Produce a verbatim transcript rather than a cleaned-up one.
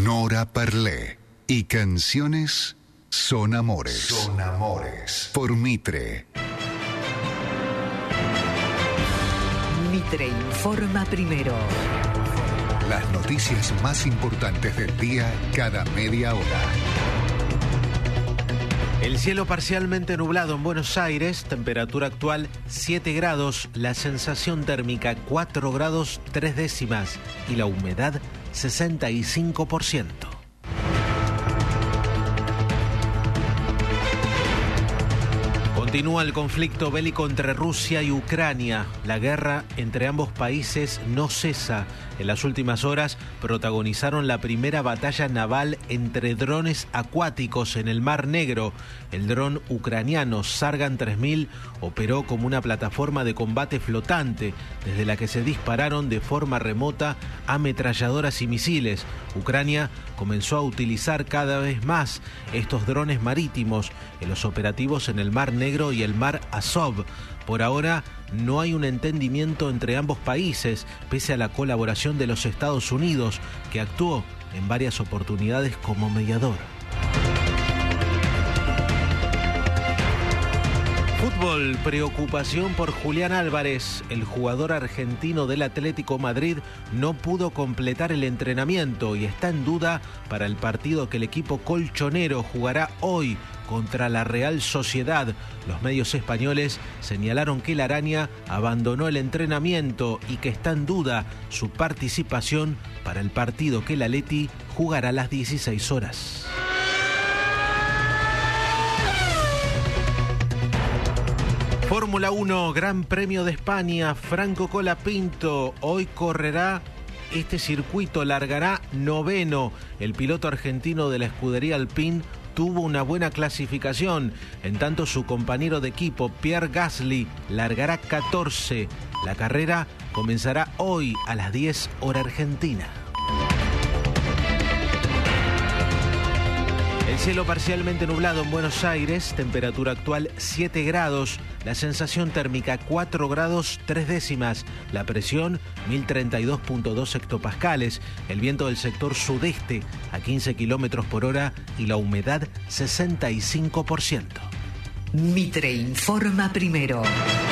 Nora Perlé y Canciones son amores. Son amores. Por Mitre. Mitre informa primero. Las noticias más importantes del día cada media hora. El cielo parcialmente nublado en Buenos Aires, temperatura actual siete grados, la sensación térmica cuatro grados tres décimas y la humedad sesenta y cinco por ciento. Continúa el conflicto bélico entre Rusia y Ucrania. La guerra entre ambos países no cesa. En las últimas horas protagonizaron la primera batalla naval entre drones acuáticos en el Mar Negro. El dron ucraniano Sargan tres mil operó como una plataforma de combate flotante, desde la que se dispararon de forma remota ametralladoras y misiles. Ucrania comenzó a utilizar cada vez más estos drones marítimos en los operativos en el Mar Negro y el Mar Azov. Por ahora no hay un entendimiento entre ambos países, pese a la colaboración de los Estados Unidos, que actuó en varias oportunidades como mediador. Fútbol, preocupación por Julián Álvarez. El jugador argentino del Atlético Madrid no pudo completar el entrenamiento y está en duda para el partido que el equipo colchonero jugará hoy contra la Real Sociedad. Los medios españoles señalaron que la araña abandonó el entrenamiento y que está en duda su participación para el partido que el Atleti jugará a las dieciséis horas. Fórmula uno, Gran Premio de España, Franco Colapinto, hoy correrá este circuito, largará noveno. El piloto argentino de la escudería Alpine tuvo una buena clasificación, en tanto su compañero de equipo Pierre Gasly largará catorce. La carrera comenzará hoy a las diez hora argentina. El cielo parcialmente nublado en Buenos Aires, temperatura actual siete grados, la sensación térmica cuatro grados tres décimas, la presión mil treinta y dos punto dos hectopascales, el viento del sector sudeste a quince kilómetros por hora y la humedad sesenta y cinco por ciento. Mitre informa primero.